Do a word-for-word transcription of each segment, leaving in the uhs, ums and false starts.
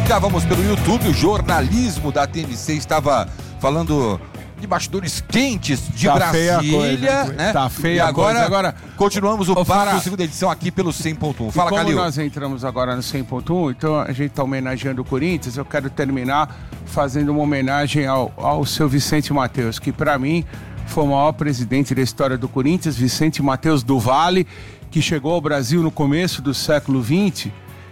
Navegávamos pelo YouTube, o jornalismo da T M C estava falando de bastidores quentes de tá Brasília, feia coisa, né? Tá feia e agora, coisa. Agora continuamos o Fará, papo segunda edição aqui pelo cem ponto um. Fala, como Calil. nós entramos agora no cem ponto um, então a gente está homenageando o Corinthians, eu quero terminar fazendo uma homenagem ao, ao seu Vicente Matheus, que para mim foi o maior presidente da história do Corinthians, Vicente Matheus do Vale, que chegou ao Brasil no começo do século vinte,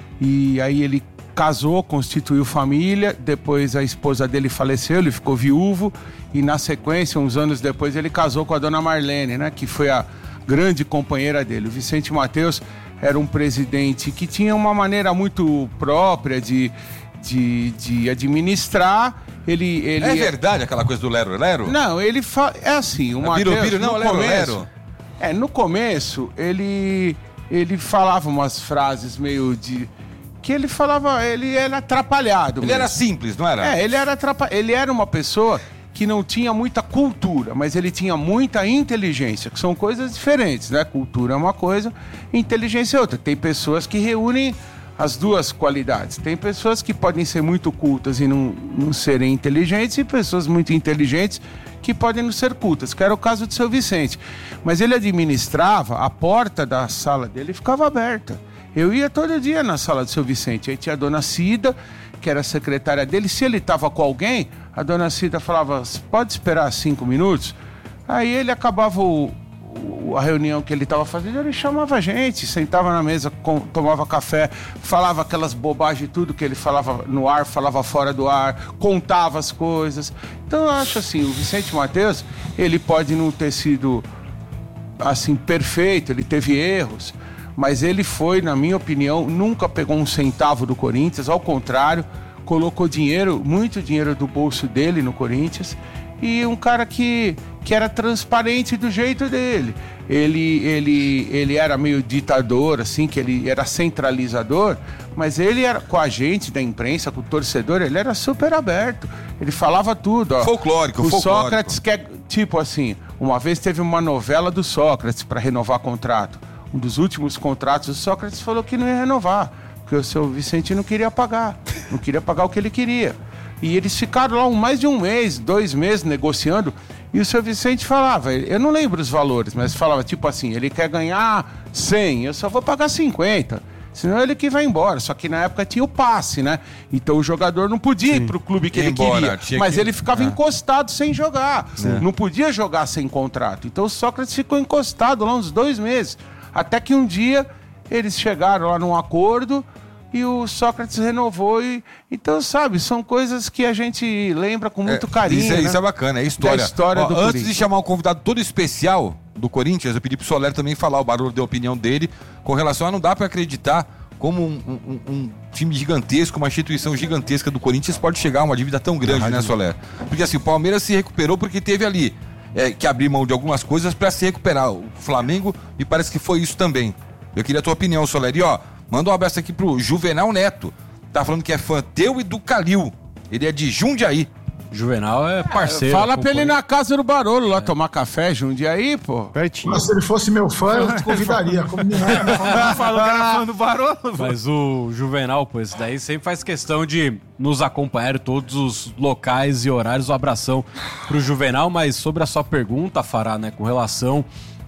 e aí ele casou, constituiu família, depois a esposa dele faleceu, ele ficou viúvo, e na sequência, uns anos depois, ele casou com a dona Marlene, né, que foi a grande companheira dele. O Vicente Matheus era um presidente que tinha uma maneira muito própria de, de, de administrar. Ele, ele... É verdade aquela coisa do Lero Lero? Não, ele fa... é assim, o Matheus... Biro, biro, não, no Lero começo, Lero. É, no começo, ele, ele falava umas frases meio de... que ele falava, ele era atrapalhado. Ele mesmo. era simples, não era? É, ele era atrapalhado. Ele era uma pessoa que não tinha muita cultura, mas ele tinha muita inteligência, que são coisas diferentes, né? Cultura é uma coisa, inteligência é outra. Tem pessoas que reúnem as duas qualidades. Tem pessoas que podem ser muito cultas e não, não serem inteligentes, e pessoas muito inteligentes que podem não ser cultas, que era o caso do seu Vicente. Mas ele administrava, a porta da sala dele ficava aberta. Eu ia todo dia na sala do seu Vicente. Aí tinha a dona Cida, que era a secretária dele. Se ele estava com alguém, a dona Cida falava, pode esperar cinco minutos? Aí ele acabava o, o, a reunião que ele estava fazendo, ele chamava a gente, sentava na mesa, com, tomava café, falava aquelas bobagens, tudo que ele falava no ar, falava fora do ar, contava as coisas. Então eu acho assim, o Vicente Matheus, ele pode não ter sido assim perfeito, ele teve erros, mas ele foi, na minha opinião, nunca pegou um centavo do Corinthians, ao contrário, colocou dinheiro, muito dinheiro do bolso dele no Corinthians, e um cara que, que era transparente do jeito dele. Ele, ele, ele era meio ditador, assim, que ele era centralizador, mas ele era com a gente da imprensa, com o torcedor, ele era super aberto. Ele falava tudo. Ó. Folclórico, o folclórico. Sócrates quer, tipo assim, uma vez teve uma novela do Sócrates para renovar contrato. Um dos últimos contratos, o Sócrates falou que não ia renovar, porque o seu Vicente não queria pagar, não queria pagar o que ele queria. E eles ficaram lá um, mais de um mês, dois meses negociando, e o seu Vicente falava, eu não lembro os valores, mas falava tipo assim, ele quer ganhar cem, eu só vou pagar cinquenta, senão ele que vai embora. Só que na época tinha o passe, né? Então o jogador não podia Sim. ir pro clube que ele embora, queria, mas que... ele ficava é. encostado sem jogar, Sim. não podia jogar sem contrato. Então o Sócrates ficou encostado lá uns dois meses. Até que um dia eles chegaram lá num acordo e o Sócrates renovou. E, então, sabe, são coisas que a gente lembra com muito é, carinho. Isso é, né? isso é bacana, é história. Da história Ó, do antes Corinthians. de chamar um convidado todo especial do Corinthians, eu pedi pro Soler também falar, o Barulho deu a opinião dele, com relação a não dá para acreditar como um, um, um time gigantesco, uma instituição gigantesca do Corinthians pode chegar a uma dívida tão grande, né, Soler? Porque assim, o Palmeiras se recuperou porque teve ali É, que abrir mão de algumas coisas para se recuperar. O Flamengo me parece que foi isso também. Eu queria a tua opinião, Soler. E ó, manda um abraço aqui pro Juvenal Neto. Tá falando que é fã teu e do Calil. Ele é de Jundiaí. Juvenal é parceiro. É, fala pra ele ir na na casa do Barolo lá é. tomar café, Jundiaí, pô. Pertinho. Mas se ele fosse meu fã, eu te convidaria. Como não é, falou que era fã do Barolo. Mas o Juvenal, pô, esse daí sempre faz questão de nos acompanhar em todos os locais e horários. Um abração pro Juvenal. Mas sobre a sua pergunta, Fará, né, com relação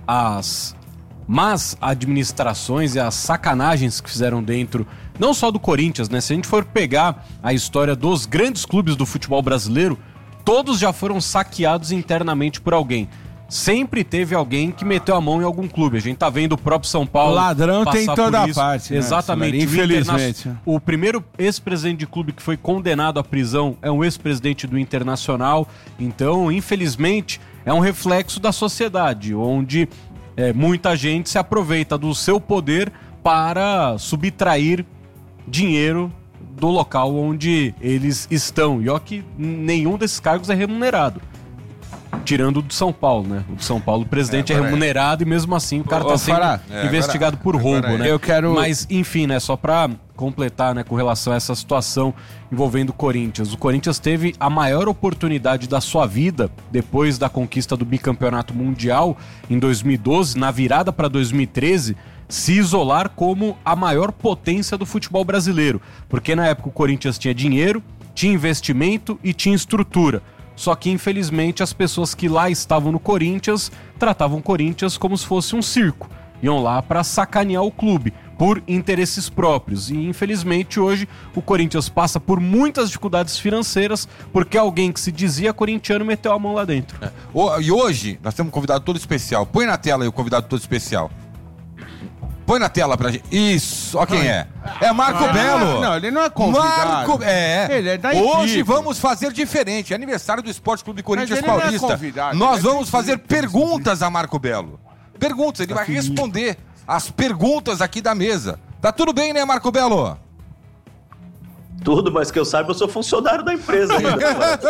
às más administrações e as sacanagens que fizeram dentro, não só do Corinthians, né? Se a gente for pegar a história dos grandes clubes do futebol brasileiro, todos já foram saqueados internamente por alguém. Sempre teve alguém que meteu a mão em algum clube. A gente tá vendo o próprio São Paulo. O ladrão tem passar toda por a isso. parte, né? Exatamente. Infelizmente. O, o primeiro ex-presidente de clube que foi condenado à prisão é um ex-presidente do Internacional. Então, infelizmente, é um reflexo da sociedade, onde é, muita gente se aproveita do seu poder para subtrair dinheiro do local onde eles estão. E ó que nenhum desses cargos é remunerado. Tirando o do São Paulo, né? O do São Paulo, o presidente é, é remunerado é. e mesmo assim o cara Ô, tá sendo Fará, investigado é, agora, por roubo, é. né? Eu quero... Mas, enfim, né? Só pra completar, né? Com relação a essa situação envolvendo o Corinthians. O Corinthians teve a maior oportunidade da sua vida depois da conquista do bicampeonato mundial em dois mil e doze, na virada para dois mil e treze, se isolar como a maior potência do futebol brasileiro, porque na época o Corinthians tinha dinheiro, tinha investimento e tinha estrutura. Só que, infelizmente, as pessoas que lá estavam no Corinthians tratavam o Corinthians como se fosse um circo. Iam lá para sacanear o clube, por interesses próprios. E, infelizmente, hoje o Corinthians passa por muitas dificuldades financeiras porque alguém que se dizia corintiano meteu a mão lá dentro. É. E hoje, nós temos um convidado todo especial. Põe na tela aí o convidado todo especial. Põe na tela pra gente. Isso, ó quem é. É Marco não, Belo. Não, ele não é convidado. Marco, é. Ele é da Hoje equipe. Vamos fazer diferente. É aniversário do Esporte Clube Corinthians Mas ele não é Paulista. convidado, Nós ele é vamos fazer perguntas a Marco Belo. Perguntas, ele vai responder as perguntas aqui da mesa. Tá tudo bem, né, Marco Belo? Tudo, mas que eu saiba, eu sou funcionário da empresa ainda.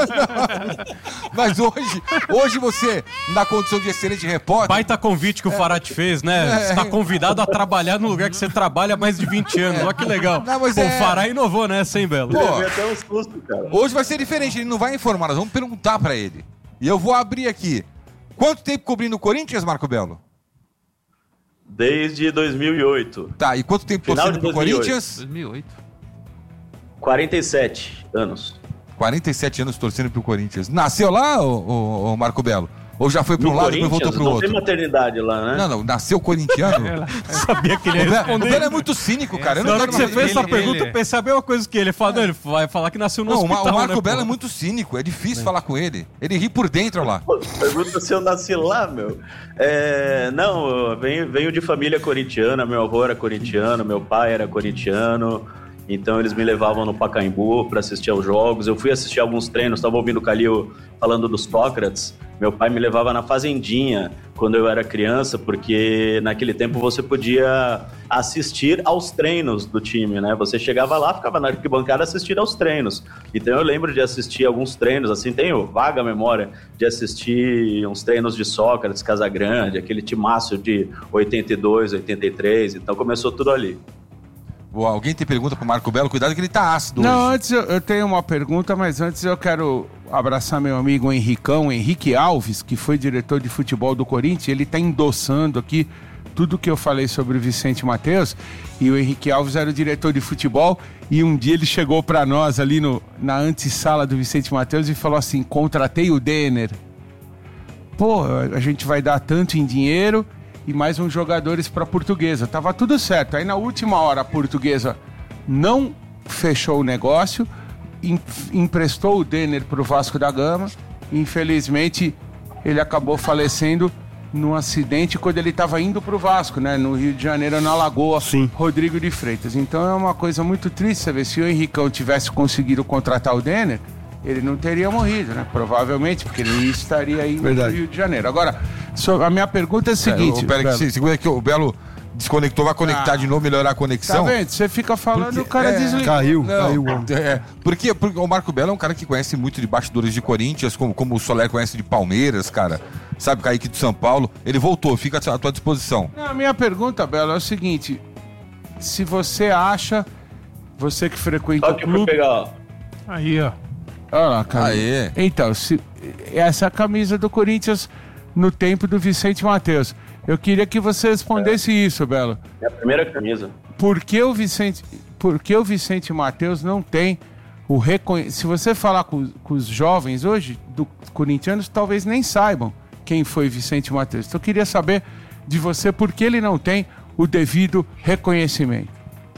Mas hoje, hoje você, na condição de excelente repórter... Baita convite que o Fará te fez, né? Você tá convidado a trabalhar no lugar que você trabalha há mais de vinte anos. Olha que legal. Não, mas Pô, é... o Fará inovou nessa, hein, Belo? Pô, Levei até um susto, cara. Hoje vai ser diferente, ele não vai informar, nós vamos perguntar pra ele. E eu vou abrir aqui. Quanto tempo cobrindo o Corinthians, Marco Belo? Desde dois mil e oito. Tá, e quanto tempo Final torcendo de pro dois mil e oito. Corinthians? dois mil e oito. quarenta e sete anos. quarenta e sete anos torcendo pro Corinthians. Nasceu lá, ô, ô, ô Marco Belo? Ou já foi pra um No lado e depois voltou Corinthians, pro não outro? tem maternidade lá, né? Não, não, nasceu corintiano? Sabia que ele ia O Belo- o responder. Belo é muito cínico, cara. Eu Na não hora que quero você mais- fez essa ele- pergunta, ele- eu pensei a mesma coisa que ele. Ele falou, não, ele vai falar que nasceu no Não, o Ma- hospital, o Marco né, Belo pô? é muito cínico, é difícil falar com ele. Ele ri por dentro, olha lá. Pô, pergunta se eu nasci lá, meu. É, não, eu venho, venho de família corintiana, meu avô era corintiano, meu pai era corintiano, então eles me levavam no Pacaembu para assistir aos jogos. Eu fui assistir alguns treinos, estava ouvindo o Calil falando dos Sócrates. Meu pai me levava na fazendinha quando eu era criança, porque naquele tempo você podia assistir aos treinos do time, né? Você chegava lá, ficava na arquibancada assistir aos treinos. Então eu lembro de assistir alguns treinos, assim, tenho vaga memória de assistir uns treinos de Sócrates, Casagrande, aquele timaço de oitenta e dois, oitenta e três, então começou tudo ali. Ô, alguém tem pergunta pro Marco Belo? Cuidado que ele tá ácido Não, hoje. antes eu, eu tenho uma pergunta, mas antes eu quero abraçar meu amigo Henricão, Henrique Alves, que foi diretor de futebol do Corinthians. Ele está endossando aqui tudo que eu falei sobre o Vicente Matheus. E o Henrique Alves era o diretor de futebol. E um dia ele chegou para nós ali no, na antessala do Vicente Matheus e falou assim: contratei o Denner. Pô, a gente vai dar tanto em dinheiro e mais uns jogadores para a Portuguesa. Tava tudo certo. Aí na última hora a Portuguesa não fechou o negócio, em, emprestou o Denner para o Vasco da Gama. Infelizmente ele acabou falecendo num acidente quando ele estava indo para o Vasco, né? No Rio de Janeiro, na Lagoa, Sim. Rodrigo de Freitas. Então é uma coisa muito triste saber, se o Henricão tivesse conseguido contratar o Denner, ele não teria morrido, né? Provavelmente, porque ele estaria aí Verdade. no Rio de Janeiro. Agora, so- a minha pergunta é a seguinte... É, pera, Belo. que, segura que o Belo desconectou, vai conectar Ah. de novo, melhorar a Tá conexão. vendo? Você fica falando, o cara é, desliga. Caiu, Não, caiu. o homem. é, porque, porque o Marco Belo é um cara que conhece muito de bastidores de Corinthians, como, como o Soler conhece de Palmeiras, cara. Sabe, Kaique do São Paulo. Ele voltou, fica à tua disposição. Não, a minha pergunta, Belo, é o seguinte: se você acha, você que frequenta Só o que eu fui clube... pegar, ó. Aí, ó. Olha lá, cara. Aê. Então, se, essa é a camisa do Corinthians no tempo do Vicente Matheus. Eu queria que você respondesse isso, Belo. Minha primeira camisa. Por que o Vicente, por que o Vicente Matheus não tem o reconhecimento? Se você falar com, com os jovens hoje, do corintianos, talvez nem saibam quem foi Vicente Matheus. Então eu queria saber de você por que ele não tem o devido reconhecimento.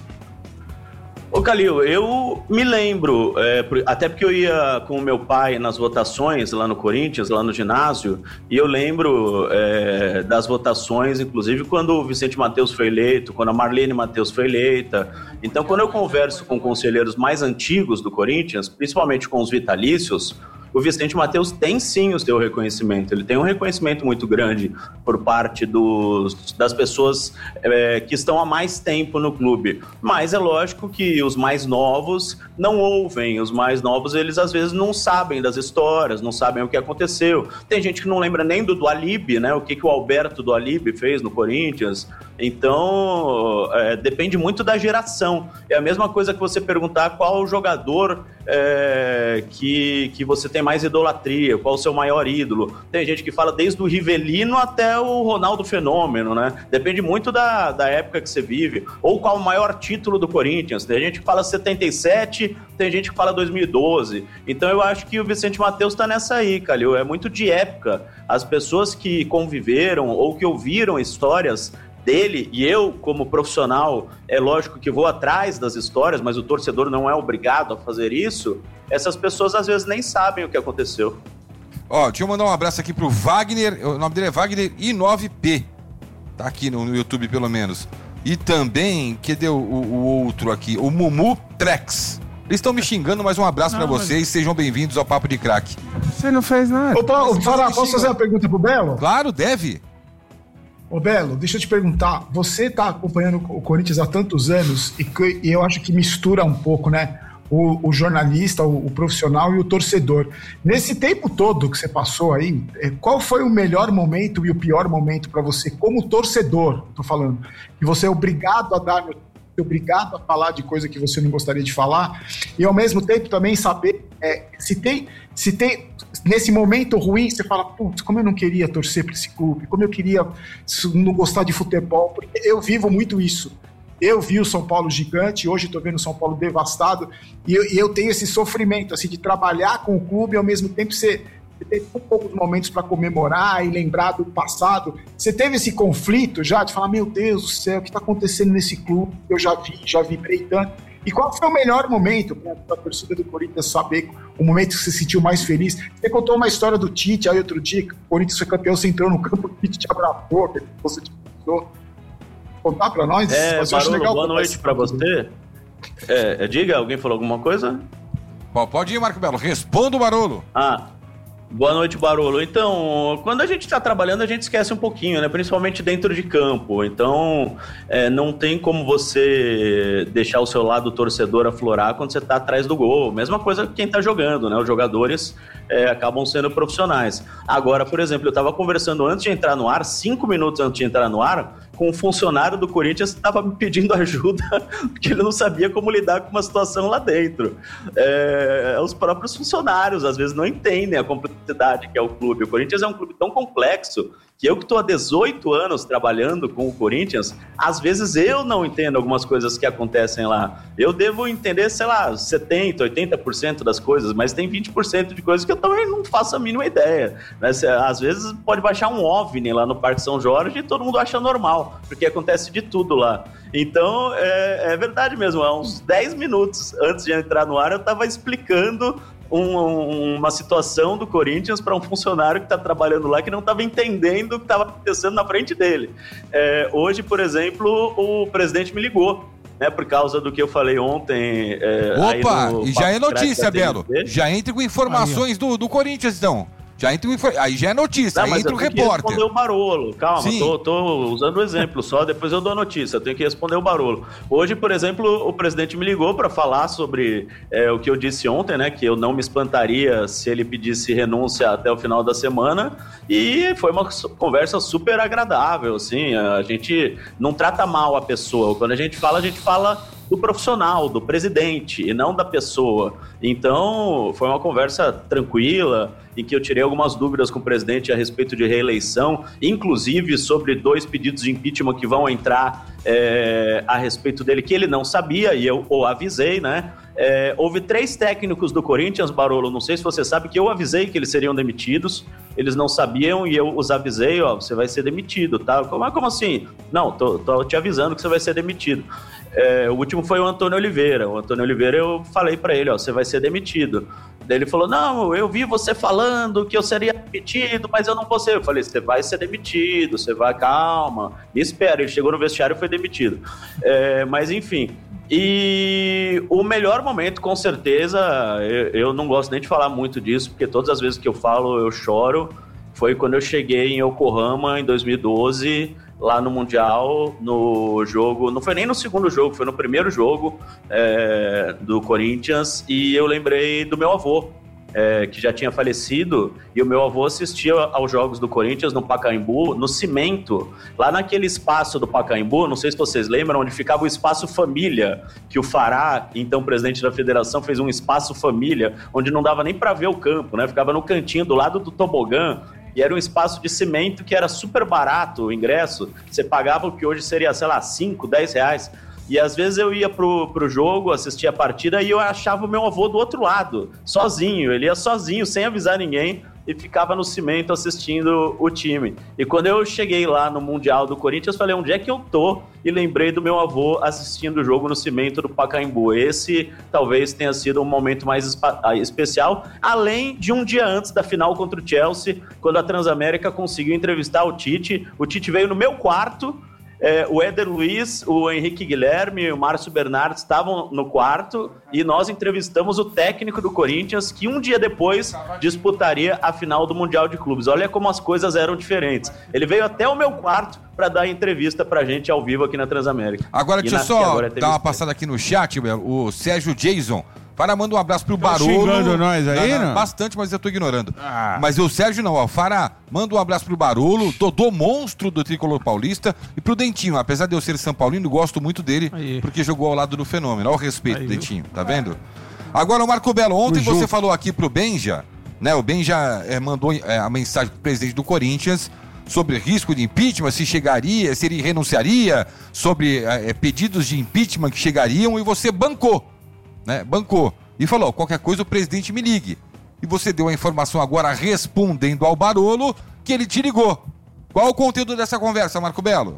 Ô Calil, eu me lembro, é, por- até porque eu ia com o meu pai nas votações lá no Corinthians, lá no ginásio, e eu lembro é, das votações, inclusive quando o Vicente Matheus foi eleito, quando a Marlene Matheus foi eleita. Então, quando eu converso com conselheiros mais antigos do Corinthians, principalmente com os vitalícios, o Vicente Matheus tem sim o seu reconhecimento. Ele tem um reconhecimento muito grande por parte dos, das pessoas é, que estão há mais tempo no clube. Mas é lógico que os mais novos não ouvem. Os mais novos, eles às vezes não sabem das histórias, não sabem o que aconteceu. Tem gente que não lembra nem do Dualib, né? O que, que o Alberto Dualib fez no Corinthians. Então, é, depende muito da geração. É a mesma coisa que você perguntar qual o jogador é, que, que você tem mais idolatria, qual o seu maior ídolo. Tem gente que fala desde o Rivelino até o Ronaldo Fenômeno, né? Depende muito da, da época que você vive. Ou qual o maior título do Corinthians. Tem gente que fala setenta e sete, tem gente que fala dois mil e doze. Então eu acho que o Vicente Matheus tá nessa aí, Calil. É muito de época. As pessoas que conviveram ou que ouviram histórias dele, e eu, como profissional, é lógico que vou atrás das histórias, mas o torcedor não é obrigado a fazer isso, essas pessoas às vezes nem sabem o que aconteceu. Ó, deixa eu mandar um abraço aqui pro Wagner, o nome dele é Wagner I nove P, tá aqui no, no YouTube pelo menos. E também, cadê o, o, o outro aqui? O Mumu Trex. Eles estão me xingando, mas um abraço não, pra vocês, mas... sejam bem-vindos ao Papo de Craque. Você não fez nada. Opa, ô, Fará, posso fazer uma pergunta pro Belo? Claro, deve. Ô Belo, deixa eu te perguntar, você está acompanhando o Corinthians há tantos anos e, e eu acho que mistura um pouco, né, o, o jornalista, o, o profissional e o torcedor. Nesse tempo todo que você passou aí, qual foi o melhor momento e o pior momento para você como torcedor, tô falando, que você é obrigado a dar, obrigado a falar de coisa que você não gostaria de falar e ao mesmo tempo também saber é, se tem, se tem nesse momento ruim, você fala, putz, como eu não queria torcer para esse clube, como eu queria não gostar de futebol, porque eu vivo muito isso. Eu vi o São Paulo gigante, hoje estou vendo o São Paulo devastado, e eu, e eu tenho esse sofrimento, assim, de trabalhar com o clube e ao mesmo tempo você, você tem um poucos momentos para comemorar e lembrar do passado. Você teve esse conflito já, de falar, meu Deus do céu, o que está acontecendo nesse clube? Eu já vi, já vibrei tanto. E qual foi o melhor momento para a torcida do Corinthians saber o momento que você se sentiu mais feliz? Você contou uma história do Tite aí outro dia, que o Corinthians foi campeão, você entrou no campo, o Tite te abraçou, que você te abraçou. Contar para nós? É, Barolo, legal, boa noite para você. É, diga, alguém falou alguma coisa? Pode ir, Marco Belo, responda o Barolo. Ah, boa noite, Barolo. Então, quando a gente está trabalhando, a gente esquece um pouquinho, né? Principalmente dentro de campo. Então, é, não tem como você deixar o seu lado torcedor aflorar quando você está atrás do gol. Mesma coisa que quem está jogando, né? Os jogadores é, acabam sendo profissionais. Agora, por exemplo, eu estava conversando antes de entrar no ar, cinco minutos antes de entrar no ar, com um funcionário do Corinthians que estava me pedindo ajuda porque ele não sabia como lidar com uma situação lá dentro. É, os próprios funcionários, às vezes, não entendem a complexidade que é o clube. O Corinthians é um clube tão complexo que eu que estou há dezoito anos trabalhando com o Corinthians, às vezes eu não entendo algumas coisas que acontecem lá. Eu devo entender, sei lá, setenta por cento, oitenta por cento das coisas, mas tem vinte por cento de coisas que eu também não faço a mínima ideia. Né? Às vezes pode baixar um OVNI lá no Parque São Jorge e todo mundo acha normal, porque acontece de tudo lá. Então, é, é verdade mesmo, há uns dez minutos antes de entrar no ar eu estava explicando Um, uma situação do Corinthians para um funcionário que está trabalhando lá que não estava entendendo o que estava acontecendo na frente dele. É, hoje, por exemplo, o presidente me ligou, né, por causa do que eu falei ontem. É, Opa, e já é notícia, Belo. Já entre com informações do, do Corinthians, então. Já entra, aí já é notícia, não, aí entra o repórter. Eu tenho que responder o Barolo, calma, tô, tô usando o exemplo só, depois eu dou a notícia, eu tenho que responder o Barolo. Hoje, por exemplo, o presidente me ligou para falar sobre é, o que eu disse ontem, né, que eu não me espantaria se ele pedisse renúncia até o final da semana, e foi uma conversa super agradável, assim, a gente não trata mal a pessoa, quando a gente fala, a gente fala do profissional, do presidente, e não da pessoa. Então, foi uma conversa tranquila, em que eu tirei algumas dúvidas com o presidente a respeito de reeleição, inclusive sobre dois pedidos de impeachment que vão entrar é, a respeito dele, que ele não sabia, e eu o avisei, né? É, houve três técnicos do Corinthians, Barolo, não sei se você sabe, que eu avisei que eles seriam demitidos, eles não sabiam e eu os avisei, ó, você vai ser demitido, tá? Como, como assim? Não, tô, tô te avisando que você vai ser demitido. É, o último foi o Antônio Oliveira. O Antônio Oliveira, eu falei pra ele, ó, você vai ser demitido. Daí ele falou, não, eu vi você falando que eu seria demitido, mas eu não vou ser. Eu falei, você vai ser demitido, você vai, calma, me espera. Ele chegou no vestiário e foi demitido. É, mas enfim, e o melhor momento, com certeza, eu, eu não gosto nem de falar muito disso, porque todas as vezes que eu falo, eu choro, foi quando eu cheguei em Yokohama, em dois mil e doze, lá no Mundial, no jogo, não foi nem no segundo jogo, foi no primeiro jogo é, do Corinthians, e eu lembrei do meu avô, é, que já tinha falecido, e o meu avô assistia aos jogos do Corinthians no Pacaembu, no cimento, lá naquele espaço do Pacaembu, não sei se vocês lembram, onde ficava o espaço família, que o Fará, então presidente da federação, fez um espaço família, onde não dava nem para ver o campo, né? Ficava no cantinho do lado do tobogã, e era um espaço de cimento que era super barato o ingresso, você pagava o que hoje seria, sei lá, cinco, dez reais. E às vezes eu ia pro, pro jogo, assistia a partida e eu achava o meu avô do outro lado, sozinho. Ele ia sozinho, sem avisar ninguém, e ficava no cimento assistindo o time. E quando eu cheguei lá no Mundial do Corinthians, falei, onde é que eu tô? E lembrei do meu avô assistindo o jogo no cimento do Pacaembu. Esse talvez tenha sido um momento mais especial, além de um dia antes da final contra o Chelsea, quando a Transamérica conseguiu entrevistar o Tite. O Tite veio no meu quarto. É, o Éder Luiz, o Henrique Guilherme e o Márcio Bernardes estavam no quarto e nós entrevistamos o técnico do Corinthians, que um dia depois disputaria a final do Mundial de Clubes. Olha como as coisas eram diferentes. Ele veio até o meu quarto para dar entrevista pra gente ao vivo aqui na Transamérica. Agora, e deixa eu só dar uma passada aqui no chat, o Sérgio Jason. Para, manda um abraço pro tá Barolo. Xingando nós aí, não, não, não? Bastante, mas eu tô ignorando. Ah. Mas o Sérgio não, ó. Fará, manda um abraço pro Barolo, Dodô monstro do Tricolor Paulista e pro Dentinho. Apesar de eu ser São Paulino, gosto muito dele, aí, porque jogou ao lado do Fenômeno. Olha o respeito, aí, Dentinho, tá vendo? Agora, o Marco Belo, ontem você falou aqui pro Benja, né? O Benja é, mandou é, a mensagem pro presidente do Corinthians sobre risco de impeachment, se chegaria, se ele renunciaria, sobre é, pedidos de impeachment que chegariam, e você bancou, né? Bancou. E falou, qualquer coisa o presidente me ligue. E você deu a informação agora respondendo ao Barolo que ele te ligou. Qual o conteúdo dessa conversa, Marco Belo?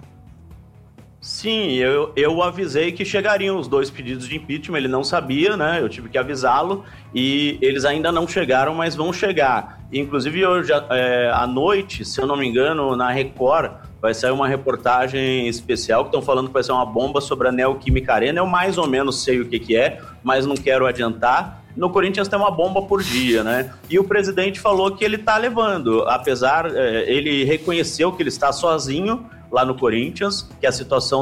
Sim, eu, eu avisei que chegariam os dois pedidos de impeachment, ele não sabia, né? Eu tive que avisá-lo e eles ainda não chegaram, mas vão chegar. Inclusive hoje é, à noite, se eu não me engano, na Record, vai sair uma reportagem especial que estão falando que vai ser uma bomba sobre a Neoquímica Arena. Eu mais ou menos sei o que, que é, mas não quero adiantar. No Corinthians tem uma bomba por dia, né? E o presidente falou que ele está levando, apesar, é, ele reconheceu que ele está sozinho lá no Corinthians, que a situação